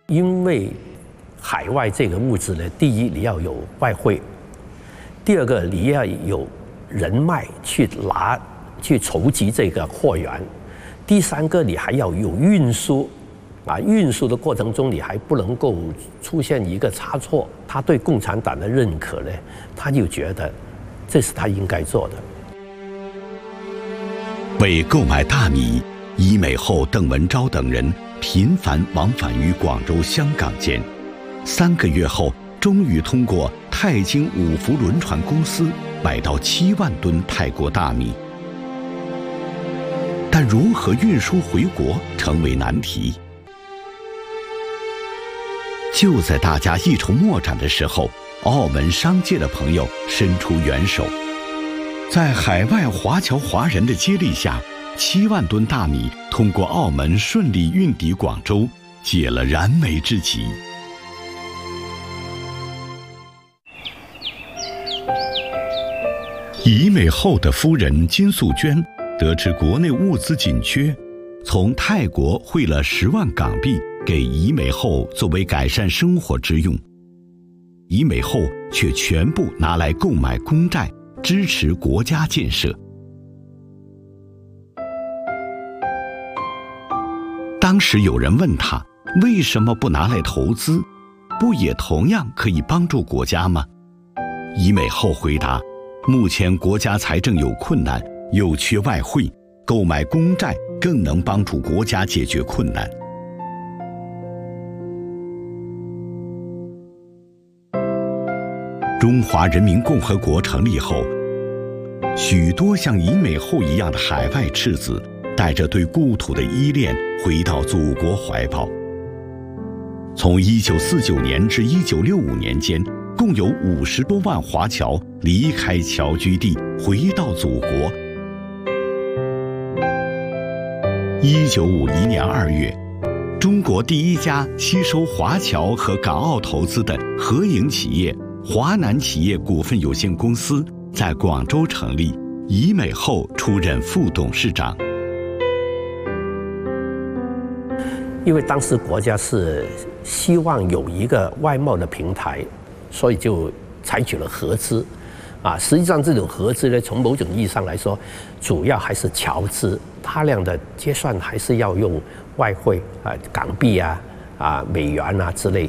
因为海外这个物资呢，第一你要有外汇，第二个你要有人脉去筹集这个货源，第三个你还要有运输，运输的过程中你还不能够出现一个差错。他对共产党的认可呢，他就觉得这是他应该做的。 为购买大米，伊美后、邓文昭等人频繁往返于广州、香港间。3个月后，终于通过泰京五福轮船公司买到7万吨泰国大米。但如何运输回国成为难题。就在大家一筹莫展的时候，澳门商界的朋友伸出援手，在海外华侨华人的接力下，7万吨大米通过澳门顺利运抵广州，解了燃眉之急。伊美后的夫人金素娟得知国内物资紧缺，从泰国汇了10万港币给伊美后作为改善生活之用，伊美后却全部拿来购买公债，支持国家建设。当时有人问他为什么不拿来投资，不也同样可以帮助国家吗？伊美后回答，目前国家财政有困难，又缺外汇，购买公债更能帮助国家解决困难。中华人民共和国成立后，许多像伊美后一样的海外赤子带着对故土的依恋回到祖国怀抱。从1949年至1965年间，共有50多万华侨离开侨居地，回到祖国。1951年2月，中国第一家吸收华侨和港澳投资的合营企业华南企业股份有限公司在广州成立，伊美后出任副董事长。 因为当时国家是希望有一个外贸的平台，所以就采取了合资。实际上这种合资呢，从某种意义上来说，主要还是侨资，大量的结算还是要用外汇港币美元之类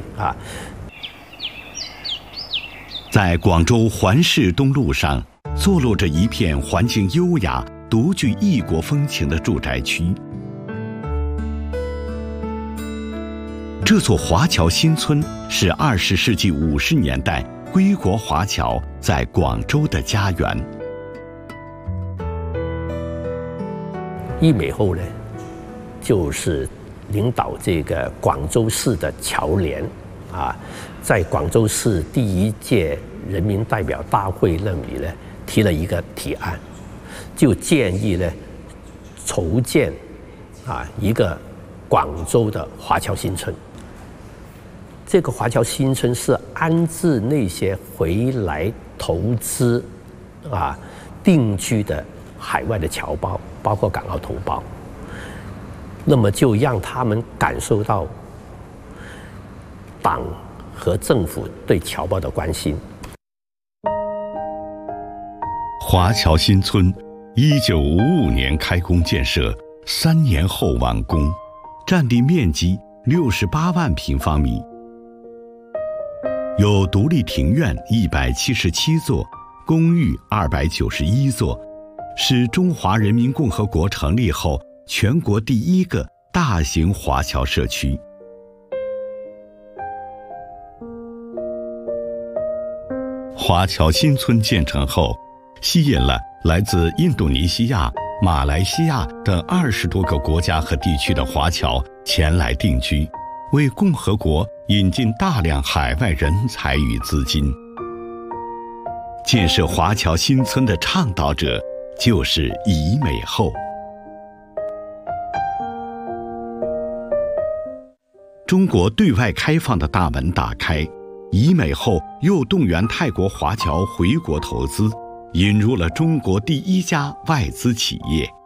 在广州环市东路上，坐落着一片环境优雅、独具异国风情的住宅区。这座华侨新村是20世纪50年代归国华侨在广州的家园。 伊美后呢，就是领导这个广州市的侨联在广州市第1届人民代表大会那里呢，提了一个提案，就建议呢筹建一个广州的华侨新村。这个华侨新村是安置那些回来投资定居的海外的侨胞，包括港澳同胞，那么就让他们感受到党和政府对侨胞的关心。 华侨新村1955年开工建设，3年后完工，占地面积68万平方米，有独立庭院177座，公寓291座，是中华人民共和国成立后全国第1个大型华侨社区。华侨新村建成后，吸引了来自印度尼西亚、马来西亚等20多个国家和地区的华侨前来定居，为共和国引进大量海外人才与资金。建设华侨新村的倡导者就是伊美后。中国对外开放的大门打开，伊美后又动员泰国华侨回国投资，引入了中国第1家外资企业。